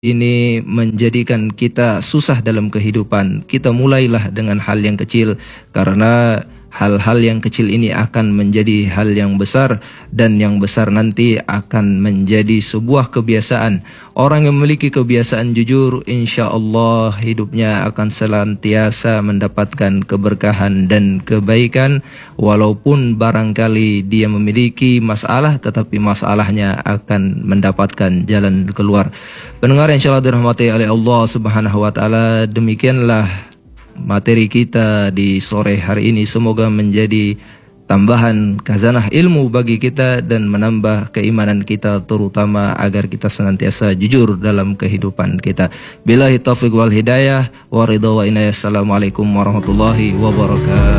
ini menjadikan kita susah dalam kehidupan. Kita mulailah dengan hal yang kecil, karena hal-hal yang kecil ini akan menjadi hal yang besar, dan yang besar nanti akan menjadi sebuah kebiasaan. Orang yang memiliki kebiasaan jujur, insya Allah hidupnya akan senantiasa mendapatkan keberkahan dan kebaikan. Walaupun barangkali dia memiliki masalah, tetapi masalahnya akan mendapatkan jalan keluar. Pendengar insya Allah dirahmati oleh Allah Subhanahu wa taala, demikianlah materi kita di sore hari ini. Semoga menjadi tambahan khazanah ilmu bagi kita dan menambah keimanan kita, terutama agar kita senantiasa jujur dalam kehidupan kita. Billahi taufiq wal hidayah wa ridha wa inayah. Assalamualaikum warahmatullahi wabarakatuh.